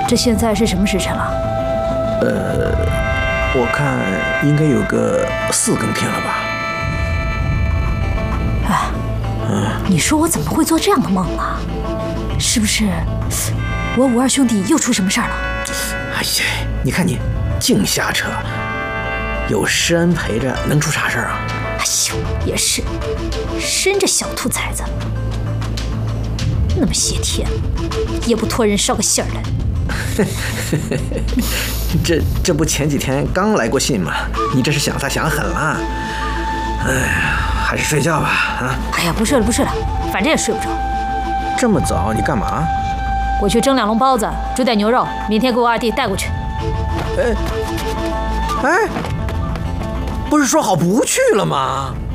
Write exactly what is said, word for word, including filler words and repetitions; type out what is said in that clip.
这现在是什么时辰了？ 呃，我看应该有个四更天了吧。 哎，嗯，你说我怎么会做这样的梦啊？是不是我五二兄弟又出什么事儿了？ 哎呀，你看你净瞎扯，有施恩陪着，能出啥事儿啊？ 哎呦，也是，生这小兔崽子，那么些天也不托人捎个信儿来。 这这不前几天刚来过信吗？你这是想他想狠了。哎呀，还是睡觉吧啊！ 哎呀，不睡了不睡了，反正也睡不着。 这么早你干嘛？ 我去蒸两笼包子，煮点牛肉，明天给我二弟带过去。 哎哎，不是说好不去了吗？